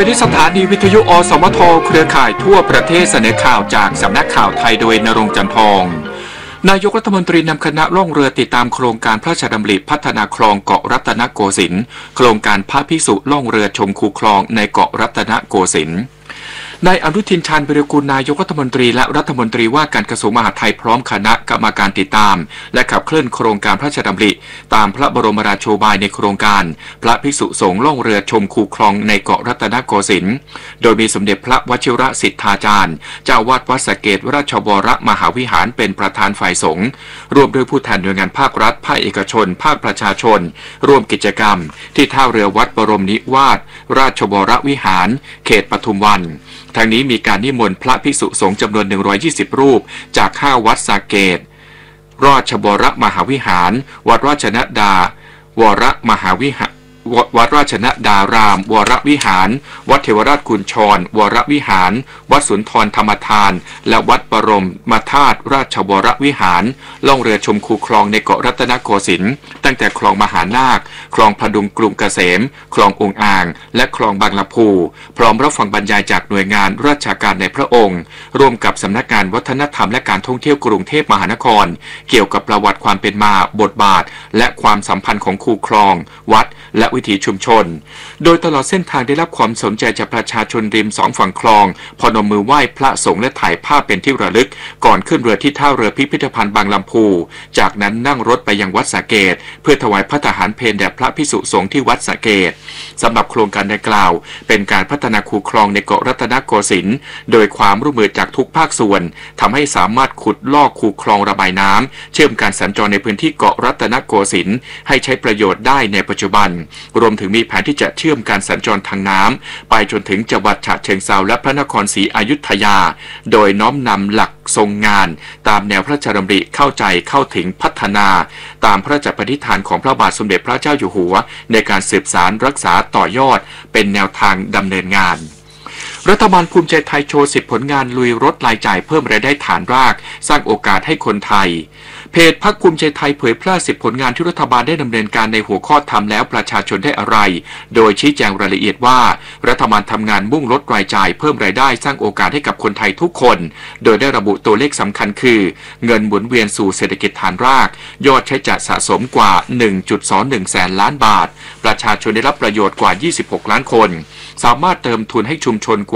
เป็นสถานีวิทยุอสมทเครือข่ายทั่วประเทศเสนอข่าวจากสำนักข่าวไทยโดยณรงค์จันทองนายกรัฐมนตรีนำคณะล่องเรือติดตามโครงการพระราชดำริพัฒนาคลองเกาะรัตนโกสินทร์โครงการพระภิกษุล่องเรือชมคูคลองในเกาะรัตนโกสินทร์นายอนุทินชาญวิรากูลนายกรัฐมนตรีและรัฐมนตรีว่าการกระทรวงมหาดไทยพร้อมคณะกรรมการติดตามและขับเคลื่อนโครงการพระราชดำริตามพระบรมราโชบายในโครงการพระภิกษุสงฆ์ล่องเรือชมคูคลองในเกาะรัตนโกสินทร์โดยมีสมเด็จพระวชิรสิทธาจารย์เจ้าวาดวัดสะเกษราชวรมหาวิหารเป็นประธานฝ่ายสงฆ์ร่วมด้วยผู้แทนหน่วยงานภาครัฐภาคเอกชนภาคประชาชนร่วมกิจกรรมที่ท่าเรือวัดบรมนิวาสราชวรวิหารเขตปทุมวันทางนี้มีการนิมนต์พระภิกษุสงฆ์จำนวน120รูปจาก5วัดสะเกษราชวรมหาวิหารวัดราชนดาวรมหาวิหารวัดราชนดารามวรวิหารวัดเทวราชกุญชรวรวิหารวัดสุนทรธรรมทานและวัดบรมธาตุราชวรวิหารล่องเรือชมคูคลองในเกาะรัตนโกสินทร์ตั้งแต่คลองมหานาคคลองพดุงกรุงเกษมคลององอ่างและคลองบางลำพูพร้อมรับฟังบรรยายจากหน่วยงานราชการในพระองค์ร่วมกับสำนักงานวัฒนธรรมและการท่องเที่ยวกรุงเทพมหานครเกี่ยวกับประวัติความเป็นมาบทบาทและความสัมพันธ์ของคูคลองวัดและวิถีชุมชนโดยตลอดเส้นทางได้รับความสนใจจากประชาชนริมสองฝั่งคลองพนมมือไหว้พระสงฆ์และถ่ายภาพเป็นที่ระลึกก่อนขึ้นเรือที่ท่าเรือพิพิธภัณฑ์บางลำพูจากนั้นนั่งรถไปยังวัดสะเกษเพื่อถวายพระทหารเพลแด่พระภิกษุสงฆ์ที่วัดสะเกษสำหรับโครงการดังกล่าวเป็นการพัฒนาคูคลองในเกาะรัตนโกสินทร์โดยความร่วมมือจากทุกภาคส่วนทำให้สามารถขุดลอกคูคลองระบายน้ำเชื่อมการสัญจรในพื้นที่เกาะรัตนโกสินทร์ให้ใช้ประโยชน์ได้ในปัจจุบันรวมถึงมีแผนที่จะเชื่อมการสัญจรทางน้ำไปจนถึงจังหวัดฉะเชิงเทราและพระนครศรีอยุธยาโดยน้อมนำหลักทรงงานตามแนวพระราชดำริเข้าใจเข้าถึงพัฒนาตามพระราชปณิธานของพระบาทสมเด็จพระเจ้าอยู่หัวในการสืบสานรักษาต่อยอดเป็นแนวทางดำเนินงานรัฐบาลภูมิใจไทยโชว์10ผลงานลุยลดรายจ่ายเพิ่มรายได้ฐานรากสร้างโอกาสให้คนไทยเพจพรรคภูมิใจไทยเผยแพร่10ผลงานที่รัฐบาลได้ดำเนินการในหัวข้อทำแล้วประชาชนได้อะไรโดยชี้แจงรายละเอียดว่ารัฐบาลทำงานมุ่งลดรายจ่ายเพิ่มรายได้สร้างโอกาสให้กับคนไทยทุกคนโดยได้ระบุตัวเลขสำคัญคือเงินหมุนเวียนสู่เศรษฐกิจฐานรากยอดใช้จ่ายสะสมกว่า 1.21 แสนล้านบาทประชาชนได้รับประโยชน์กว่า26ล้านคนสามารถเติมทุนให้ชุมชนก